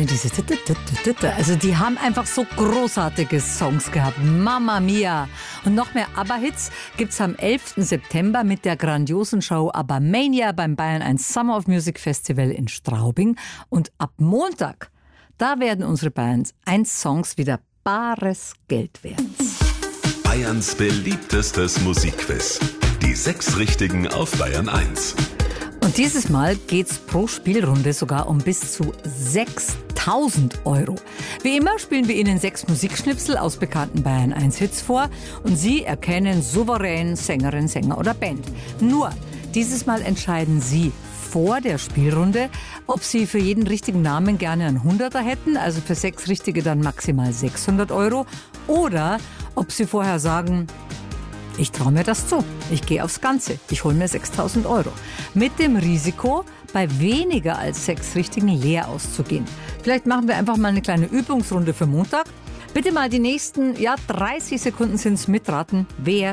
diese also die haben einfach so großartige Songs gehabt. Mamma Mia. Und noch mehr ABBA-Hits gibt's am 11. September mit der grandiosen Show ABBA Mania beim Bayern 1 Summer of Music Festival in Straubing. Und ab Montag, da werden unsere Bayern 1 Songs wieder bares Geld wert. Bayerns beliebtestes Musikquiz. Die 6 Richtigen auf Bayern 1. Und dieses Mal geht's pro Spielrunde sogar um bis zu 6.000 €. Wie immer spielen wir Ihnen 6 Musikschnipsel aus bekannten Bayern 1 Hits vor und Sie erkennen souverän Sängerin, Sänger oder Band. Nur, dieses Mal entscheiden Sie vor der Spielrunde, ob Sie für jeden richtigen Namen gerne einen 100er hätten, also für 6 Richtige dann maximal 600 €, oder ob Sie vorher sagen, ich traue mir das zu. Ich gehe aufs Ganze. Ich hole mir 6.000 €. Mit dem Risiko, bei weniger als 6 Richtigen leer auszugehen. Vielleicht machen wir einfach mal eine kleine Übungsrunde für Montag. Bitte mal die nächsten 30 Sekunden sind's mitraten. Wer